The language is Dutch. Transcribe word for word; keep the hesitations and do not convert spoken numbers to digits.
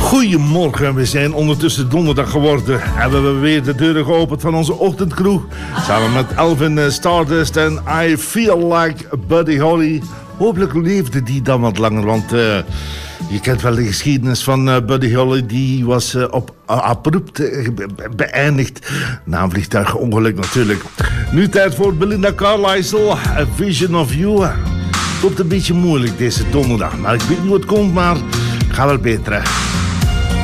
Goedemorgen, we zijn ondertussen donderdag geworden en we hebben weer de deuren geopend van onze ochtendkroeg. Samen met Elvin Stardust en I Feel Like Buddy Holly. Hopelijk leefde die dan wat langer, want uh, je kent wel de geschiedenis van uh, Buddy Holly. Die was uh, op uh, abrupt uh, be- beëindigd na een vliegtuigongeluk natuurlijk. Nu tijd voor Belinda Carlisle, A Vision of You. Het loopt een beetje moeilijk deze donderdag, maar ik weet niet hoe het komt, maar het gaat wel beter.